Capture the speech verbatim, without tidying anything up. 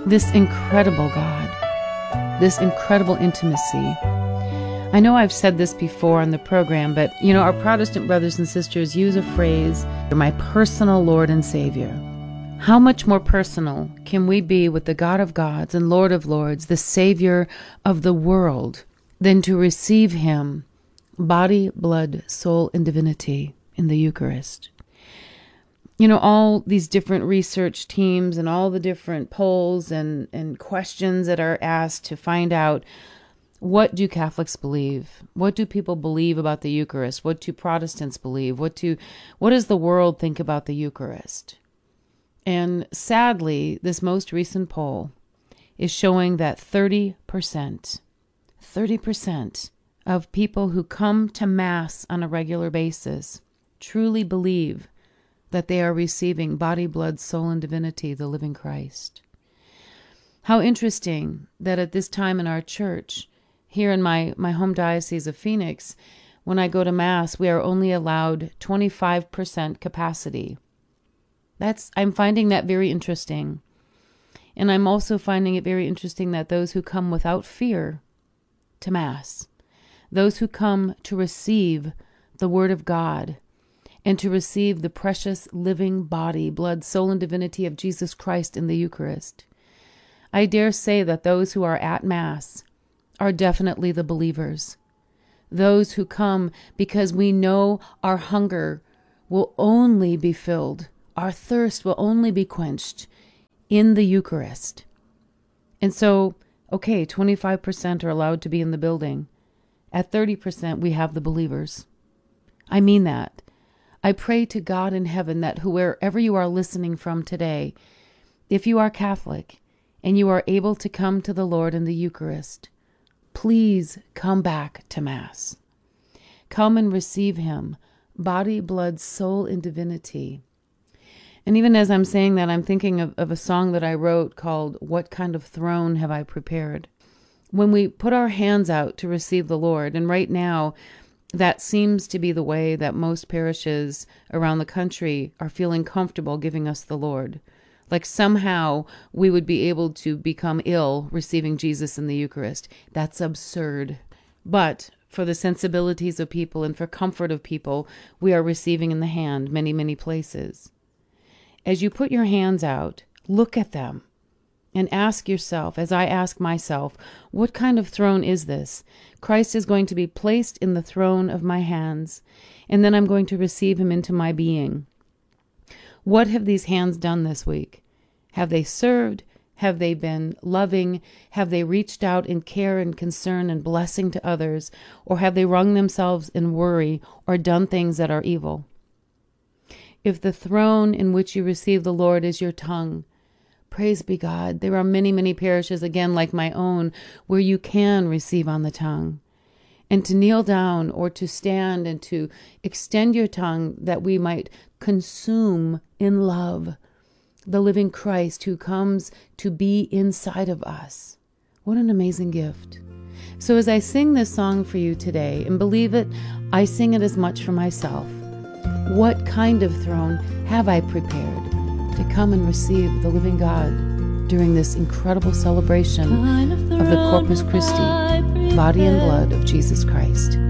this incredible God, this incredible intimacy. I know I've said this before on the program, but you know, our Protestant brothers and sisters use a phrase, my personal Lord and Savior. How much more personal can we be with the God of gods and Lord of lords, the Savior of the world, than to receive Him, body, blood, soul, and divinity in the Eucharist? You know, all these different research teams and all the different polls and, and questions that are asked to find out, what do Catholics believe? What do people believe about the Eucharist? What do Protestants believe? What do, what does the world think about the Eucharist? And sadly, this most recent poll is showing that thirty percent, thirty percent of people who come to Mass on a regular basis truly believe that they are receiving body, blood, soul, and divinity, the living Christ. How interesting that at this time in our church, here in my, my home diocese of Phoenix, when I go to Mass, we are only allowed twenty-five percent capacity. That's, I'm finding that very interesting. And I'm also finding it very interesting that those who come without fear to Mass, those who come to receive the Word of God and to receive the precious living body, blood, soul, and divinity of Jesus Christ in the Eucharist, I dare say that those who are at Mass are definitely the believers. Those who come because we know our hunger will only be filled, our thirst will only be quenched in the Eucharist. And so, okay, twenty-five percent are allowed to be in the building. At thirty percent, we have the believers. I mean that. I pray to God in heaven that wherever you are listening from today, if you are Catholic and you are able to come to the Lord in the Eucharist, please come back to Mass. Come and receive Him, body, blood, soul, and divinity. And even as I'm saying that, I'm thinking of, of a song that I wrote called, What Kind of Throne Have I Prepared? When we put our hands out to receive the Lord, and right now, that seems to be the way that most parishes around the country are feeling comfortable giving us the Lord. Like somehow we would be able to become ill receiving Jesus in the Eucharist. That's absurd. But for the sensibilities of people and for comfort of people, we are receiving in the hand many, many places. As you put your hands out, look at them and ask yourself, as I ask myself, what kind of throne is this? Christ is going to be placed in the throne of my hands, and then I'm going to receive Him into my being. What have these hands done this week? Have they served? Have they been loving? Have they reached out in care and concern and blessing to others? Or have they wrung themselves in worry or done things that are evil? If the throne in which you receive the Lord is your tongue, praise be God. There are many, many parishes, again, like my own, where you can receive on the tongue. And to kneel down or to stand and to extend your tongue that we might consume in love the living Christ who comes to be inside of us. What an amazing gift. So as I sing this song for you today, and believe it, I sing it as much for myself. What kind of throne have I prepared to come and receive the living God during this incredible celebration of the Corpus Christi, body and blood of Jesus Christ?